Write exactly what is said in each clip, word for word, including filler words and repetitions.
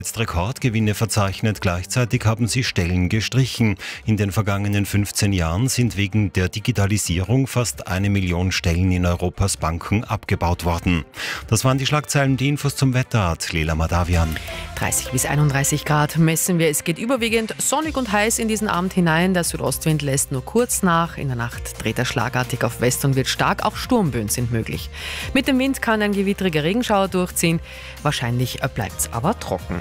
Jetzt Rekordgewinne verzeichnet, gleichzeitig haben sie Stellen gestrichen. In den vergangenen fünfzehn Jahren sind wegen der Digitalisierung fast eine Million Stellen in Europas Banken abgebaut worden. Das waren die Schlagzeilen, die Infos zum Wetter, Leila Madavian. dreißig bis einunddreißig Grad messen wir. Es geht überwiegend sonnig und heiß in diesen Abend hinein. Der Südostwind lässt nur kurz nach. In der Nacht dreht er schlagartig auf West und wird stark. Auch Sturmböen sind möglich. Mit dem Wind kann ein gewittriger Regenschauer durchziehen. Wahrscheinlich bleibt es aber trocken.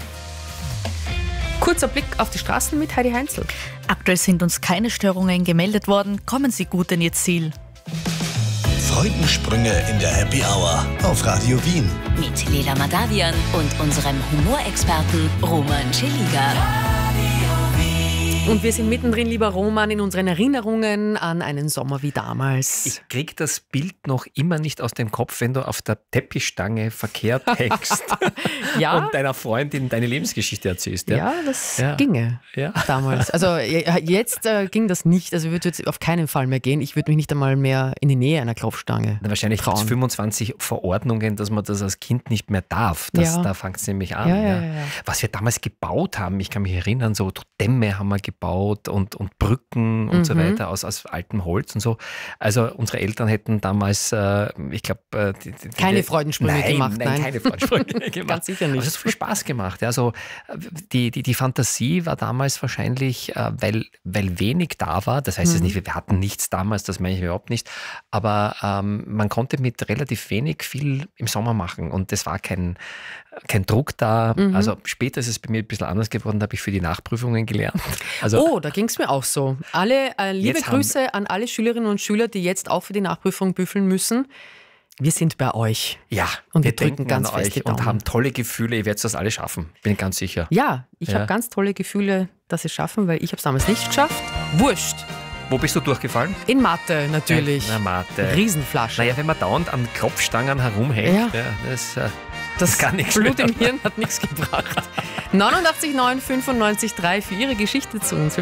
Kurzer Blick auf die Straßen mit Heidi Heinzel. Aktuell sind uns keine Störungen gemeldet worden. Kommen Sie gut in Ihr Ziel. Freudensprünge in der Happy Hour auf Radio Wien. Mit Leila Madavian und unserem Humorexperten Roman Celiga. Und wir sind mittendrin, lieber Roman, in unseren Erinnerungen an einen Sommer wie damals. Ich krieg das Bild noch immer nicht aus dem Kopf, wenn du auf der Teppichstange verkehrt hängst Ja? und deiner Freundin deine Lebensgeschichte erzählst. Ja, Ja, das Ja. ginge Ja. damals. Also jetzt äh, ging das nicht. Also würde jetzt auf keinen Fall mehr gehen. Ich würde mich nicht einmal mehr in die Nähe einer Klopfstange Na, wahrscheinlich gibt es trauen. fünfundzwanzig Verordnungen, dass man das als Kind nicht mehr darf. Das, Ja. Da fängt es nämlich an. Ja, ja, ja, ja. Was wir damals gebaut haben, ich kann mich erinnern, so Dämme haben wir gebaut und, und Brücken und Mhm. so weiter aus, aus altem Holz und so. Also unsere Eltern hätten damals, äh, ich glaube... Äh, die- die- Keine die- Freudensprünge nein, gemacht, Nein, nein. keine Freudensprünge gemacht. Ganz sicher nicht. Aber es hat so viel Spaß gemacht. Ja. Also, äh, die, die, die Fantasie war damals wahrscheinlich, äh, weil, weil wenig da war, das heißt Mhm. jetzt nicht, wir hatten nichts damals, das meine ich überhaupt nicht, aber ähm, man konnte mit relativ wenig viel im Sommer machen und es war kein, kein Druck da. Mhm. Also später ist es bei mir ein bisschen anders geworden, da habe ich für die Nachprüfungen gelernt. Also, Oh, da ging es mir auch so. Alle äh, liebe Jetzt haben- Grüße an alle Schülerinnen und Schüler, die jetzt auch für die Nachprüfung büffeln müssen. Wir sind bei euch. ja, Und wir wir drücken denken ganz an fest die euch und Daumen. haben tolle Gefühle, ihr werdet das alle schaffen, bin ich ganz sicher. Ja, ich Ja. habe ganz tolle Gefühle, dass sie es schaffen, weil ich habe es damals nicht geschafft. Wurscht. Wo bist du durchgefallen? In Mathe natürlich. Na, Mathe. Riesenflasche. Naja, wenn man dauernd an Klopfstangen herumhängt, Ja. ja. das, äh, das kann nichts Blut mehr. im Hirn hat nichts gebracht. neunundachtzig neun fünfundneunzig drei für Ihre Geschichte zu uns.